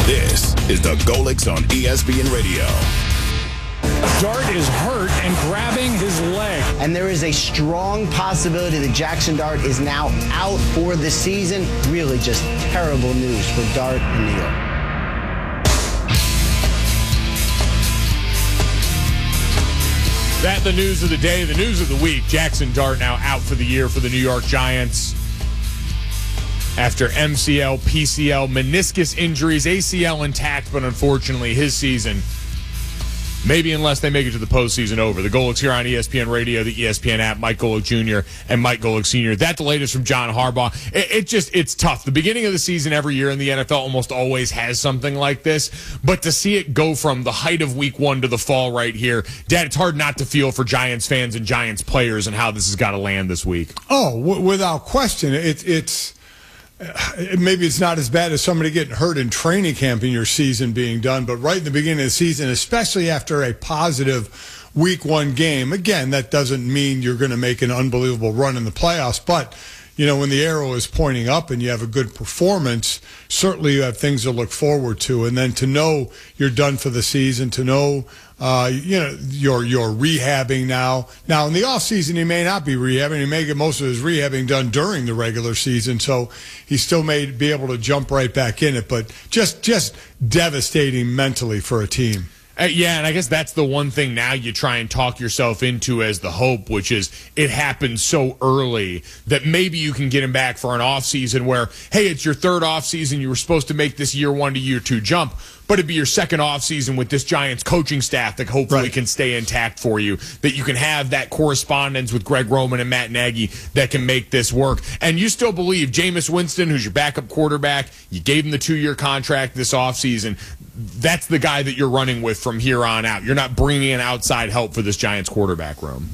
This is the Golics on ESPN Radio. Dart is hurt and grabbing his leg. And there is a strong possibility that Jackson Dart is now out for the season. Really just terrible news for Dart in New York. That the news of the day, the news of the week. Jackson Dart now out for the year for the New York Giants after MCL, PCL, meniscus injuries, ACL intact, but unfortunately his season, maybe unless they make it to the postseason, over. The Golics here on ESPN Radio, the ESPN app, Mike Golic Jr. and Mike Golic Sr. That's the latest from John Harbaugh. It's tough. The beginning of the season every year in the NFL almost always has something like this, but to see it go from the height of week one to the fall right here, Dad, it's hard not to feel for Giants fans and Giants players and how this has got to land this week. Oh, without question. Maybe it's not as bad as somebody getting hurt in training camp in your season being done, but right in the beginning of the season, especially after a positive week one game, again, that doesn't mean you're going to make an unbelievable run in the playoffs, but when the arrow is pointing up and you have a good performance, certainly you have things to look forward to. And then to know you're done for the season, to know, you're rehabbing now. Now, in the offseason, he may not be rehabbing. He may get most of his rehabbing done during the regular season. So he still may be able to jump right back in it. But just devastating mentally for a team. Yeah, and I guess that's the one thing now you try and talk yourself into as the hope, which is it happened so early that maybe you can get him back for an offseason where, hey, it's your third offseason. You were supposed to make this year one to year two jump, but it'd be your second offseason with this Giants coaching staff that hopefully can stay intact for you, that you can have that correspondence with Greg Roman and Matt Nagy that can make this work. And you still believe Jameis Winston, who's your backup quarterback, you gave him the 2-year contract this offseason. That's the guy that you're running with from here on out. You're not bringing in outside help for this Giants quarterback room.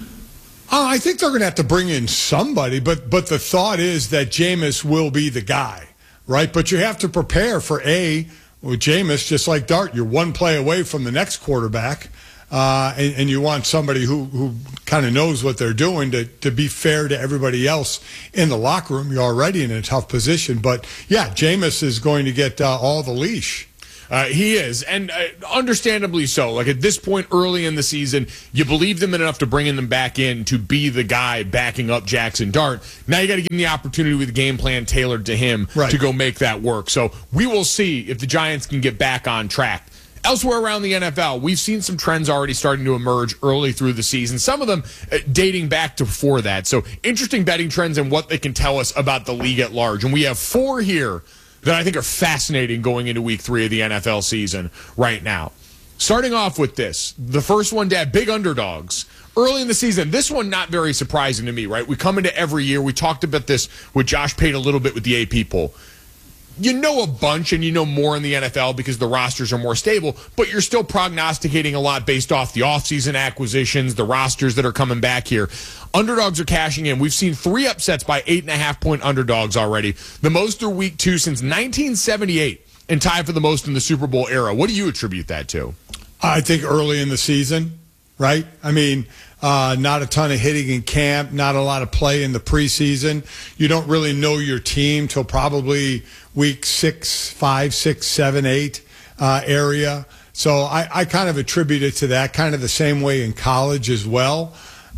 I think they're going to have to bring in somebody, but the thought is that Jameis will be the guy, right? But you have to prepare for with Jameis, just like Dart, you're one play away from the next quarterback, and you want somebody who kind of knows what they're doing to be fair to everybody else in the locker room. You're already in a tough position, but yeah, Jameis is going to get all the leash. He is, and understandably so. Like at this point early in the season, you believed him enough to bring them back in to be the guy backing up Jackson Dart. Now you got to give him the opportunity with a game plan tailored to him to go make that work. So we will see if the Giants can get back on track. Elsewhere around the NFL, we've seen some trends already starting to emerge early through the season, some of them dating back to before that. So interesting betting trends and what they can tell us about the league at large. And we have 4 here that I think are fascinating going into week 3 of the NFL season right now. Starting off with this, the first one, Dad, big underdogs. Early in the season, this one not very surprising to me, right? We come into every year. We talked about this with Josh Pate a little bit with the AP poll. You know a bunch and you know more in the NFL because the rosters are more stable, but you're still prognosticating a lot based off the offseason acquisitions, the rosters that are coming back here. Underdogs are cashing in. We've seen 3 upsets by 8.5-point underdogs already, the most through week 2 since 1978, and tied for the most in the Super Bowl era. What do you attribute that to? I think early in the season, right? I mean, not a ton of hitting in camp, not a lot of play in the preseason. You don't really know your team till probably week 5, 6, 7, 8 area. So I kind of attribute it to that, kind of the same way in college as well.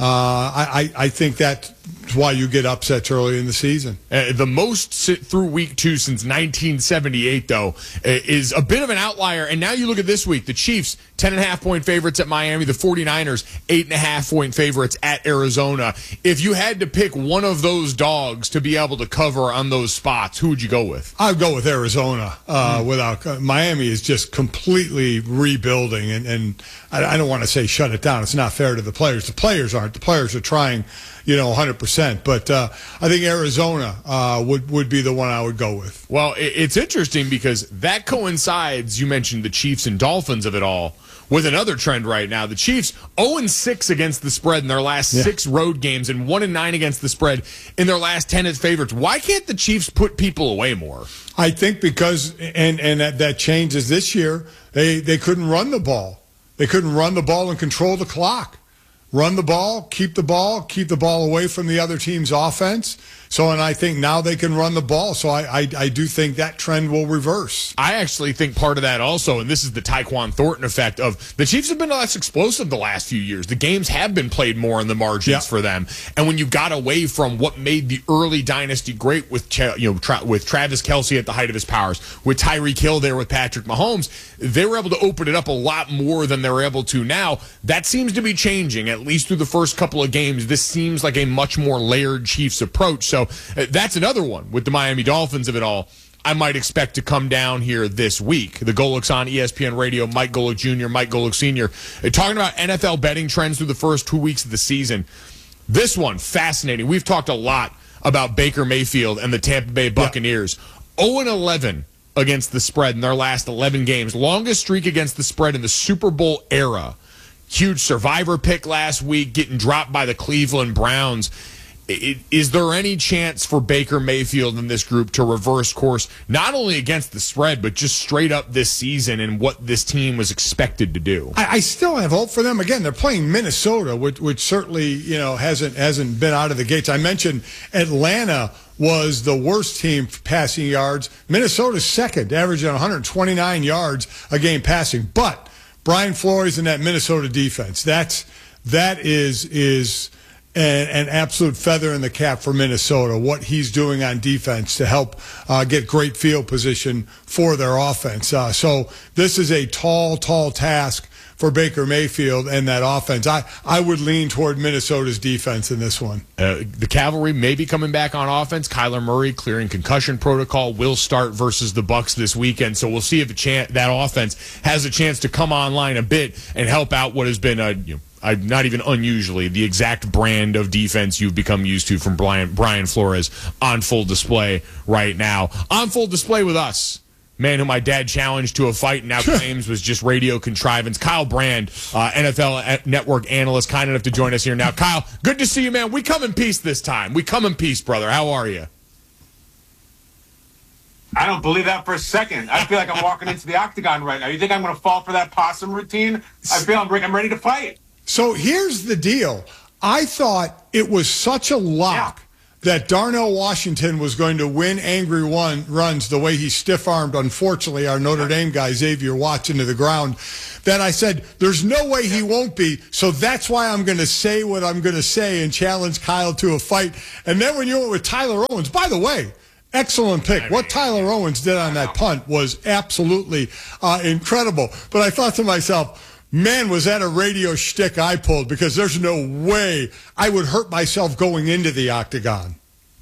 I think that's why you get upsets early in the season. The most through week 2 since 1978, though, is a bit of an outlier. And now you look at this week, the Chiefs, 10.5-point favorites at Miami, the 49ers, 8.5-point favorites at Arizona. If you had to pick one of those dogs to be able to cover on those spots, who would you go with? I'd go with Arizona. Miami is just completely rebuilding, and I don't want to say shut it down. It's not fair to the players. The players aren't. The players are trying 100%. But I think Arizona would be the one I would go with. Well, it's interesting because that coincides, you mentioned the Chiefs and Dolphins of it all, with another trend right now. The Chiefs 0-6 against the spread in their last 6 road games and 1-9 against the spread in their last 10 as favorites. Why can't the Chiefs put people away more? I think because, and that changes this year, they couldn't run the ball. They couldn't run the ball and control the clock. Run the ball, keep the ball away from the other team's offense. And I think now they can run the ball. So I do think that trend will reverse. I actually think part of that also, and this is the Tyquan Thornton effect of the Chiefs have been less explosive the last few years. The games have been played more on the margins for them. And when you got away from what made the early dynasty great with with Travis Kelce at the height of his powers, with Tyreek Hill there with Patrick Mahomes, they were able to open it up a lot more than they're able to now. That seems to be changing, at least through the first couple of games. This seems like a much more layered Chiefs approach. So that's another one with the Miami Dolphins of it all. I might expect to come down here this week. The Golics on ESPN Radio, Mike Golic Jr., Mike Golic Sr., talking about NFL betting trends through the first 2 weeks of the season. This one, fascinating. We've talked a lot about Baker Mayfield and the Tampa Bay Buccaneers. 0-11 against the spread in their last 11 games. Longest streak against the spread in the Super Bowl era. Huge survivor pick last week, getting dropped by the Cleveland Browns. Is there any chance for Baker Mayfield in this group to reverse course, not only against the spread, but just straight up this season and what this team was expected to do? I still have hope for them. Again, they're playing Minnesota, which certainly hasn't been out of the gates. I mentioned Atlanta was the worst team for passing yards. Minnesota's second, averaging 129 yards a game passing. But Brian Flores and that Minnesota defense, that is an absolute feather in the cap for Minnesota, what he's doing on defense to help get great field position for their offense. So this is a tall task for Baker Mayfield and that offense. I would lean toward Minnesota's defense in this one. The Cavalry may be coming back on offense. Kyler Murray clearing concussion protocol will start versus the Bucs this weekend. So we'll see if that offense has a chance to come online a bit and help out what has been not even unusually, the exact brand of defense you've become used to from Brian Flores on full display right now. On full display with us, man who my dad challenged to a fight and now claims was just radio contrivance, Kyle Brand, NFL Network analyst, kind enough to join us here now. Kyle, good to see you, man. We come in peace this time. We come in peace, brother. How are you? I don't believe that for a second. I feel like I'm walking into the octagon right now. You think I'm going to fall for that possum routine? I feel I'm ready to fight. So here's the deal. I thought it was such a lock that Darnell Washington was going to win angry runs the way he stiff-armed, unfortunately, our Notre Dame guy, Xavier Watts, into the ground, that I said, there's no way he won't be, so that's why I'm going to say what I'm going to say and challenge Kyle to a fight. And then when you went with Tyler Owens, by the way, excellent pick. What Tyler Owens did on that punt was absolutely incredible. But I thought to myself, man, was that a radio shtick I pulled, because there's no way I would hurt myself going into the octagon.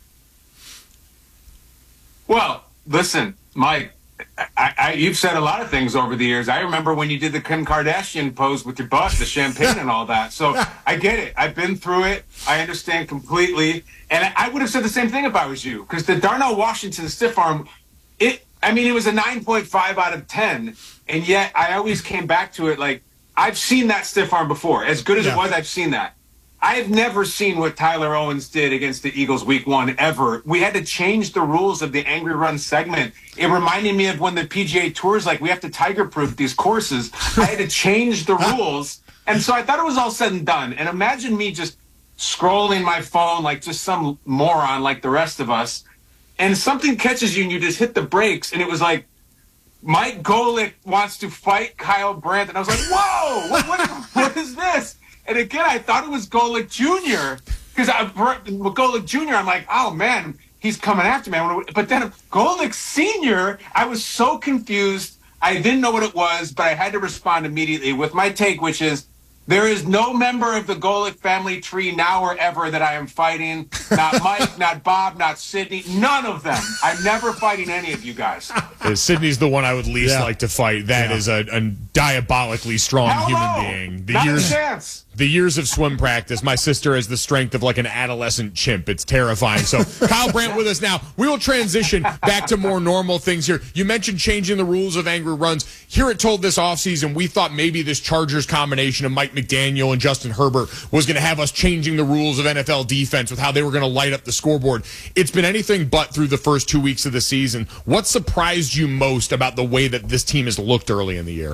Well, listen, Mike, you've said a lot of things over the years. I remember when you did the Kim Kardashian pose with your butt, the champagne and all that. So I get it. I've been through it. I understand completely. And I would have said the same thing if I was you, because the Darnell Washington stiff arm, it was a 9.5 out of 10. And yet I always came back to it like, I've seen that stiff arm before. As good as it was, I've seen that. I've never seen what Tyler Owens did against the Eagles week 1 ever. We had to change the rules of the Angry Run segment. It reminded me of when the PGA Tour's like, we have to tiger-proof these courses. I had to change the rules. And so I thought it was all said and done. And imagine me just scrolling my phone like just some moron like the rest of us. And something catches you and you just hit the brakes. And it was like, Mike Golic wants to fight Kyle Brandt. And I was like, whoa, what is this? And again, I thought it was Golic Jr. Because with Golic Jr., I'm like, oh, man, he's coming after me. But then Golic Sr., I was so confused. I didn't know what it was, but I had to respond immediately with my take, which is, there is no member of the Golic family tree now or ever that I am fighting. Not Mike, not Bob, not Sydney. None of them. I'm never fighting any of you guys. Sydney's the one I would least like to fight. That is a diabolically strong human being. Not a chance. The years of swim practice, my sister has the strength of like an adolescent chimp. It's terrifying. So Kyle Brandt with us now. We will transition back to more normal things here. You mentioned changing the rules of angry runs. Here at Told this offseason, we thought maybe this Chargers combination of Mike McDaniel and Justin Herbert was going to have us changing the rules of NFL defense with how they were going to light up the scoreboard. It's been anything but through the first 2 weeks of the season. What surprised you most about the way that this team has looked early in the year?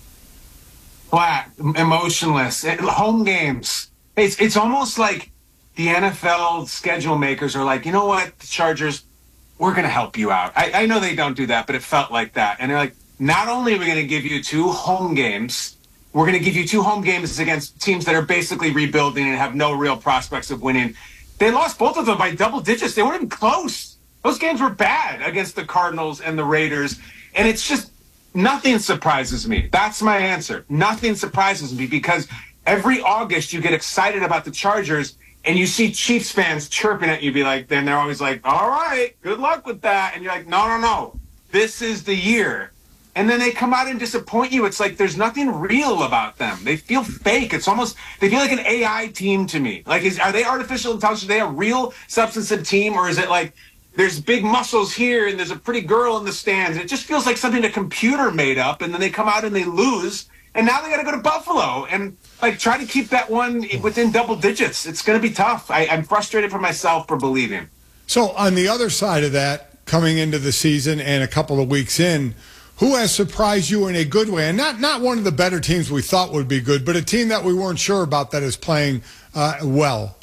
Flat, emotionless, home games. It's almost like the NFL schedule makers are like, you know what, the Chargers, we're going to help you out. I know they don't do that, but it felt like that. And they're like, not only are we going to give you 2 home games, we're going to give you 2 home games against teams that are basically rebuilding and have no real prospects of winning. They lost both of them by double digits. They weren't even close. Those games were bad against the Cardinals and the Raiders. And it's just, nothing surprises me. That's my answer. Nothing surprises me because every August you get excited about the Chargers and you see Chiefs fans chirping at you, be like, then they're always like, all right, good luck with that. And you're like, no. This is the year. And then they come out and disappoint you. It's like there's nothing real about them. They feel fake. It's almost, they feel like an AI team to me. Like, are they artificial intelligence? Are they a real substantive team? Or is it like there's big muscles here and there's a pretty girl in the stands? It just feels like something a computer made up. And then they come out and they lose. And now they got to go to Buffalo and like try to keep that one within double digits. It's going to be tough. I'm frustrated for myself for believing. So on the other side of that, coming into the season and a couple of weeks in, who has surprised you in a good way? And not one of the better teams we thought would be good, but a team that we weren't sure about that is playing well.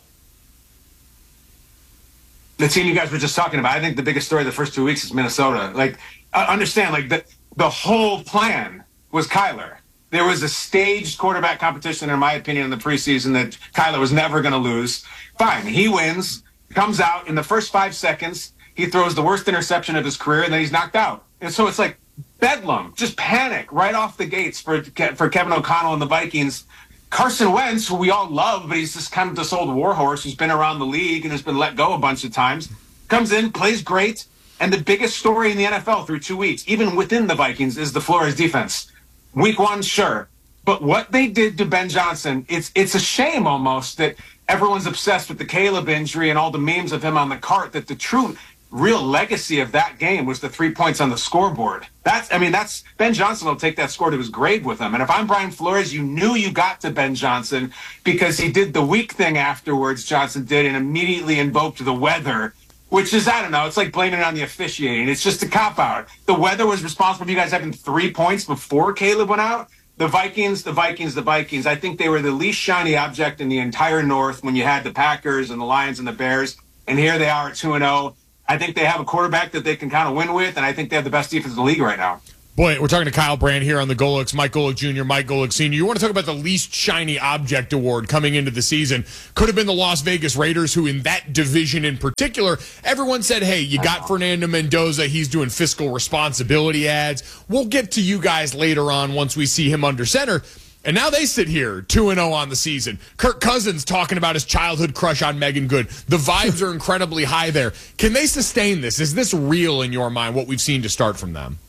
The team you guys were just talking about, I think the biggest story of the first 2 weeks is Minnesota. Like, understand, like the whole plan was Kyler. There was a staged quarterback competition, in my opinion, in the preseason that Kyler was never going to lose. Fine, he wins, comes out in the first 5 seconds. He throws the worst interception of his career, and then he's knocked out. And so it's like bedlam, just panic right off the gates for Kevin O'Connell and the Vikings. Carson Wentz, who we all love, but he's just kind of this old warhorse who's been around the league and has been let go a bunch of times, comes in, plays great, and the biggest story in the NFL through 2 weeks, even within the Vikings, is the Flores defense. Week 1, sure. But what they did to Ben Johnson, it's a shame almost that everyone's obsessed with the Caleb injury and all the memes of him on the cart, that the true real legacy of that game was the 3 points on the scoreboard. That's Ben Johnson will take that score to his grave with him. And if I'm Brian Flores, you knew you got to Ben Johnson because he did the weak thing afterwards, Johnson did, and immediately invoked the weather, which is, I don't know, it's like blaming it on the officiating. It's just a cop-out. The weather was responsible for you guys having 3 points before Caleb went out. The Vikings. I think they were the least shiny object in the entire North when you had the Packers and the Lions and the Bears. And here they are at 2-0. I think they have a quarterback that they can kind of win with, and I think they have the best defense in the league right now. Boy, we're talking to Kyle Brandt here on the Golics, Mike Golic Jr., Mike Golic Sr. You want to talk about the least shiny object award coming into the season. Could have been the Las Vegas Raiders, who in that division in particular, everyone said, hey, you got Fernando Mendoza. He's doing fiscal responsibility ads. We'll get to you guys later on once we see him under center. And now they sit here 2-0 on the season. Kirk Cousins talking about his childhood crush on Megan Good. The vibes are incredibly high there. Can they sustain this? Is this real in your mind, what we've seen to start from them?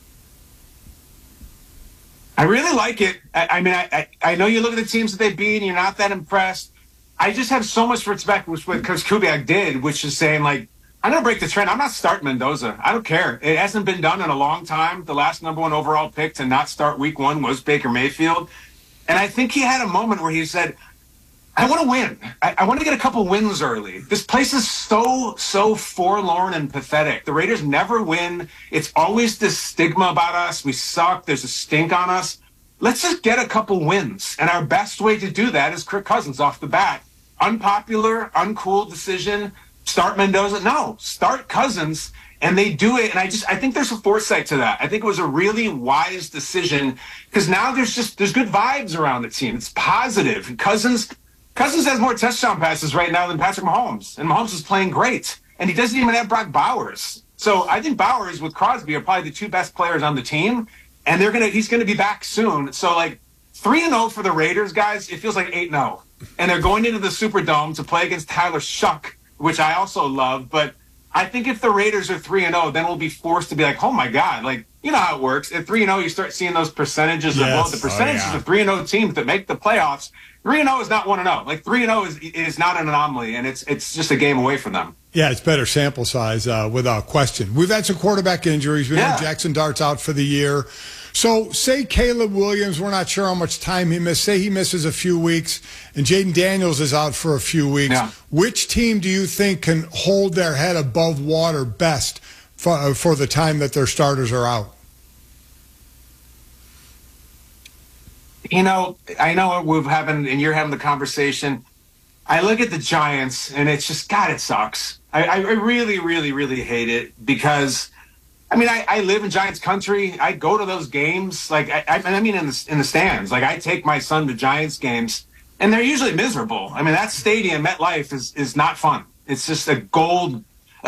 I really like it. I know you look at the teams that they beat and you're not that impressed. I just have so much respect with what Coach Kubiak did, which is saying, like, I'm going to break the trend. I'm not starting Mendoza. I don't care. It hasn't been done in a long time. The last number 1 overall pick to not start week 1 was Baker Mayfield. And I think he had a moment where he said, I want to win. I want to get a couple wins early. This place is so forlorn and pathetic. The Raiders never win. It's always this stigma about us. We suck. There's a stink on us. Let's just get a couple wins. And our best way to do that is Kirk Cousins off the bat. Unpopular, uncool decision. Start Mendoza. No, start Cousins. And they do it. And I think there's a foresight to that. I think it was a really wise decision because now there's good vibes around the team. It's positive. Cousins has more touchdown passes right now than Patrick Mahomes. And Mahomes is playing great. And he doesn't even have Brock Bowers. So I think Bowers with Crosby are probably the 2 best players on the team. And he's going to be back soon. So, like, 3-0 for the Raiders, guys, it feels like 8-0. And they're going into the Superdome to play against Tyler Shuck, which I also love. But I think if the Raiders are 3-0, then we'll be forced to be like, oh, my God. Like, you know how it works. At 3-0, you start seeing those percentages of the percentages of 3-0 teams that make the playoffs. 3-0 is not 1-0. Like 3-0 is not an anomaly, and it's just a game away from them. Yeah, it's better sample size without question. We've had some quarterback injuries. We know Jackson Dart's out for the year. So say Caleb Williams, we're not sure how much time he missed. Say he misses a few weeks, and Jaden Daniels is out for a few weeks. Yeah. Which team do you think can hold their head above water best for the time that their starters are out? You know, I know we've having, and you're having the conversation. I look at the Giants, and it's just, God, it sucks. I really, really, really hate it because, I mean, I live in Giants country. I go to those games. Like, I mean, in the stands. Like, I take my son to Giants games, and they're usually miserable. I mean, that stadium, MetLife, is not fun. It's just a cold,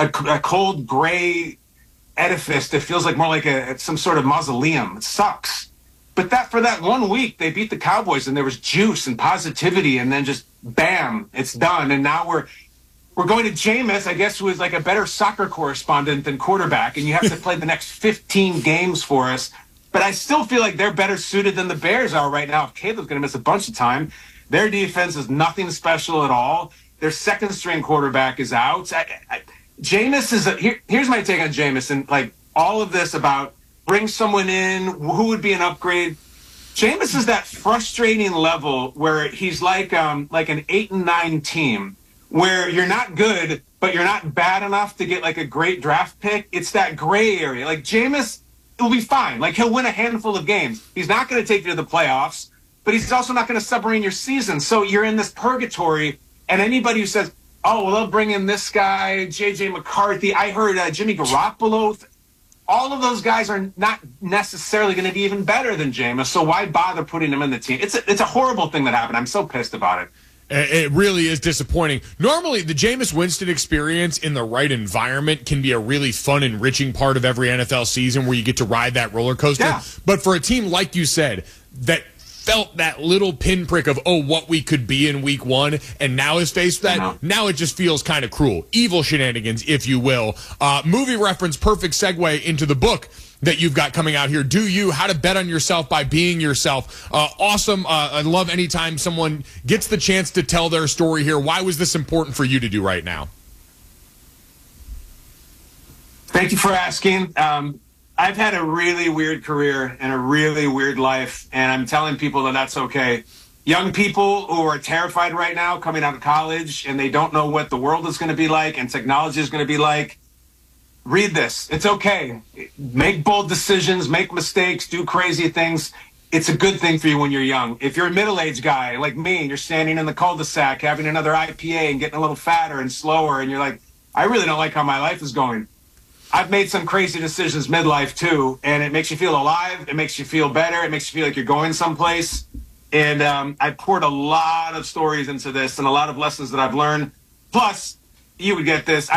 gray edifice that feels like more like some sort of mausoleum. It sucks. But for that 1 week, they beat the Cowboys, and there was juice and positivity, and then just bam, it's done. And now we're going to Jameis, I guess, who is like a better soccer correspondent than quarterback, and you have to play the next 15 games for us. But I still feel like they're better suited than the Bears are right now. If Caleb's going to miss a bunch of time, their defense is nothing special at all. Their second-string quarterback is out. Jameis is here's my take on Jameis, and like all of this about bring someone in, who would be an upgrade. Jameis is that frustrating level where he's like an 8-9 team where you're not good, but you're not bad enough to get like a great draft pick. It's that gray area. Like Jameis, it'll be fine. Like he'll win a handful of games. He's not going to take you to the playoffs, but he's also not going to submarine your season. So you're in this purgatory, and anybody who says, oh, well, they'll bring in this guy, J.J. McCarthy. I heard Jimmy Garoppolo. All of those guys are not necessarily going to be even better than Jameis, so why bother putting him in the team? It's a horrible thing that happened. I'm so pissed about it. It really is disappointing. Normally, the Jameis Winston experience in the right environment can be a really fun, enriching part of every NFL season where you get to ride that roller coaster. Yeah. But for a team, like you said, that felt that little pinprick of, oh, what we could be in week one, and now is faced with that, now it just feels kind of cruel. Evil shenanigans, if you will. Movie reference, perfect segue into the book that you've got coming out here. Do You? How to Bet on Yourself by Being Yourself. Awesome. I love anytime someone gets the chance to tell their story here. Why was this important for you to do right now? Thank you for asking. I've had a really weird career and a really weird life, and I'm telling people that that's okay. Young people who are terrified right now coming out of college and they don't know what the world is going to be like and technology is going to be like, read this. It's okay. Make bold decisions, make mistakes, do crazy things. It's a good thing for you when you're young. If you're a middle-aged guy like me and you're standing in the cul-de-sac having another IPA and getting a little fatter and slower and you're like, I really don't like how my life is going. I've made some crazy decisions midlife too, and it makes you feel alive. It makes you feel better. It makes you feel like you're going someplace. And I poured a lot of stories into this and a lot of lessons that I've learned. Plus, you would get this.